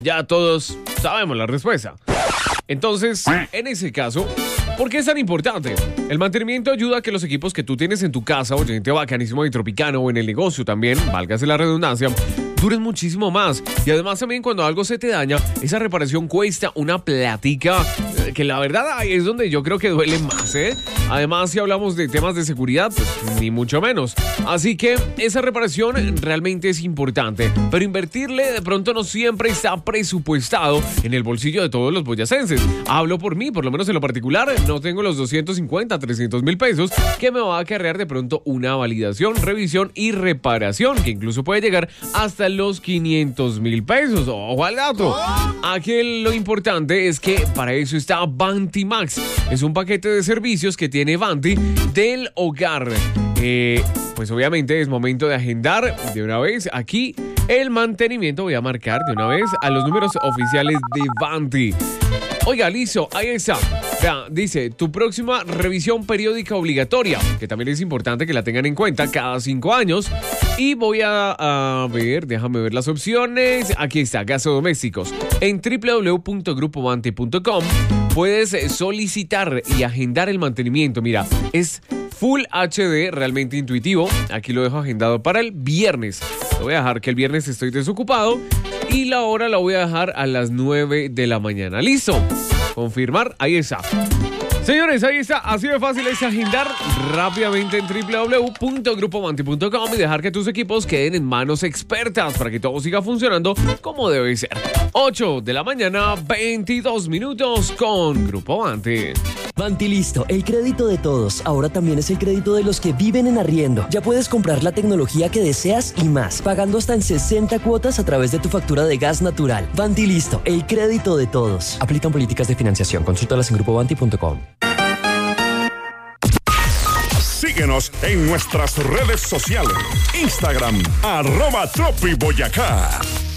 Ya todos sabemos la respuesta. Entonces, en ese caso, ¿por qué es tan importante? El mantenimiento ayuda a que los equipos que tú tienes en tu casa, oyente Bacanísimo y Tropicano, o en el negocio también, válgase la redundancia, duren muchísimo más. Y además también cuando algo se te daña, esa reparación cuesta una platica que la verdad ahí es donde yo creo que duele más, ¿eh? Además, si hablamos de temas de seguridad, pues ni mucho menos. Así que esa reparación realmente es importante, pero invertirle de pronto no siempre está presupuestado en el bolsillo de todos los boyacenses. Hablo por mí, por lo menos en lo particular, no tengo los 250, 300 mil pesos que me va a acarrear de pronto una validación, revisión y reparación, que incluso puede llegar hasta los 500 mil pesos. Ojo al dato. Aquí lo importante es que para eso está Vanti Max. Es un paquete de servicios que tiene Vanti del hogar. Pues obviamente es momento de agendar de una vez aquí el mantenimiento. Voy a marcar de una vez a los números oficiales de Vanti. Oiga, listo, ahí está. Vea, dice, tu próxima revisión periódica obligatoria, que también es importante que la tengan en cuenta cada 5 años. Y voy a ver, déjame ver las opciones. Aquí está, gasodomésticos. En www.grupovanti.com puedes solicitar y agendar el mantenimiento. Mira, es Full HD, realmente intuitivo. Aquí lo dejo agendado para el viernes. Lo voy a dejar que el viernes estoy desocupado. Y la hora la voy a dejar a las 9 de la mañana. ¿Listo? Confirmar, ahí está. Señores, ahí está, así de fácil es agendar rápidamente en www.grupovanti.com y dejar que tus equipos queden en manos expertas para que todo siga funcionando como debe ser. 8 de la mañana, 22 minutos con Grupo Vanti. Vanti Listo, el crédito de todos. Ahora también es el crédito de los que viven en arriendo. Ya puedes comprar la tecnología que deseas y más, pagando hasta en 60 cuotas a través de tu factura de gas natural. Vanti Listo, el crédito de todos. Aplican políticas de financiación. Consúltalas en grupovanti.com. Síguenos en nuestras redes sociales. Instagram, @tropiboyacá.